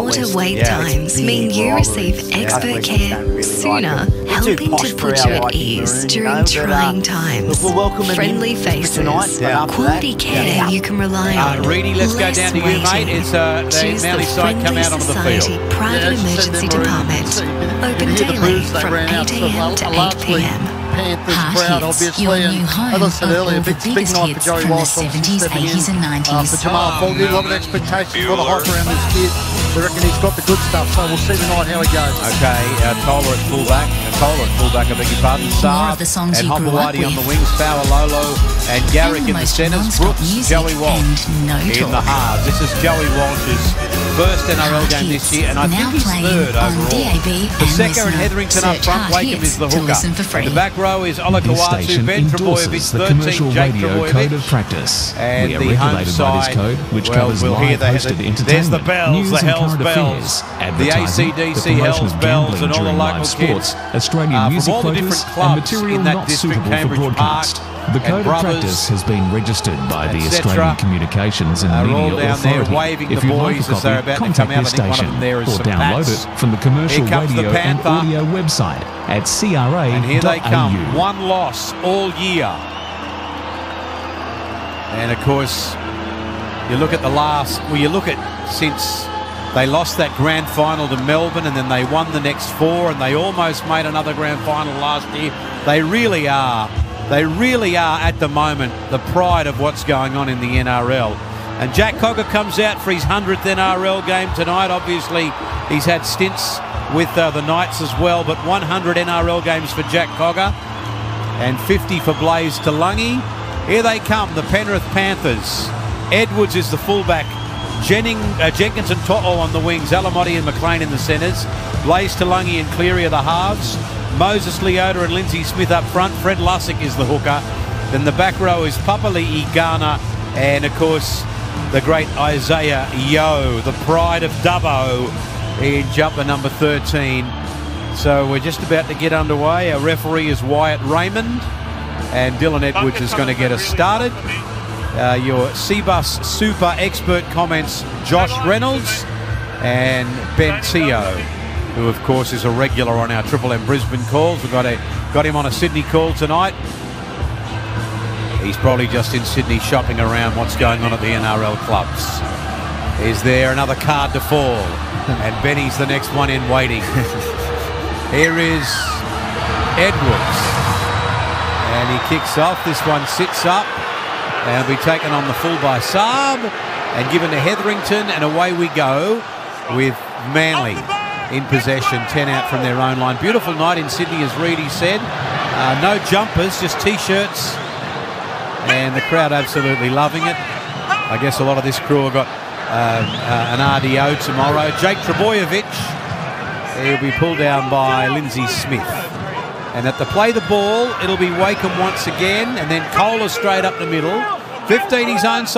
Shorter wait times mean you receive expert care sooner, helping to put you at ease during trying times. Friendly faces, quality care you can rely on. Reedy, let's go down to you, mate. It's the Manly side come out onto the field. Private Emergency Department. Open daily from 8 a.m. to 8 p.m. Heart Hits, your new home of all the biggest hits from the 70s, 80s and 90s. For Jamal Fogg, a lot of expectations for the hype around this kid. They reckon he's got the good stuff, so we'll see tonight how he goes. Okay, Toller at fullback, I beg your pardon. More of the songs and you grew up Hombawadi on with. the wings, Fowler, Lolo, and Garrick in the centres. Brooks, Joey Walsh in the halves. This is Joey Walsh's first NRL game this year, and I think he's third overall. Paseka and Hetherington up front. Wakeham is the hooker. The back row is Olakawatu, Ben Trebojevic, 13, Jake Trebojevic. And the home side, we'll hear there's the bells, the Hells Bells, the ACDC Hells Bells, and all the local kids from all the different clubs in that district, Cambridge Park. The Code of Practice has been registered by the Australian Communications and Media Authority. If you'd like a copy, contact this station or download it from the commercial radio and audio website at CRA.au. And here they come, one loss all year. And of course, you look at since they lost that grand final to Melbourne and then they won the next four and they almost made another grand final last year. They really are at the moment the pride of what's going on in the NRL. And Jack Cogger comes out for his 100th NRL game tonight. Obviously, he's had stints with the Knights as well, but 100 NRL games for Jack Cogger and 50 for Blaze Talungi. Here they come, the Penrith Panthers. Edwards is the fullback. Jenkins and To'o on the wings. Alamotti and McLean in the centres. Blaze Talungi and Cleary are the halves. Moses Leota and Lindsay Smith up front. Fred Lussick is the hooker. Then the back row is Papali Igana and, of course, the great Isaiah Yeo, the pride of Dubbo, in jumper number 13. So we're just about to get underway. Our referee is Wyatt Raymond, and Dylan Edwards is going to get us started. Your Cbus Super Expert comments, Josh Reynolds and Ben Teo, who of course is a regular on our Triple M Brisbane calls. We've got him on a Sydney call tonight. He's probably just in Sydney shopping around what's going on at the NRL clubs. Is there another card to fall? And Benny's the next one in waiting. Here is Edwards. And he kicks off. This one sits up. And will be taken on the full by Saab and given to Hetherington, and away we go with Manly in possession, 10 out from their own line. Beautiful night in Sydney, as Reedy said. No jumpers, just T-shirts, and the crowd absolutely loving it. I guess a lot of this crew have got an RDO tomorrow. Jake Trebojevic, he'll be pulled down by Lindsay Smith. And at the play the ball, it'll be Wakeham once again, and then Kohler straight up the middle. 15 his own side.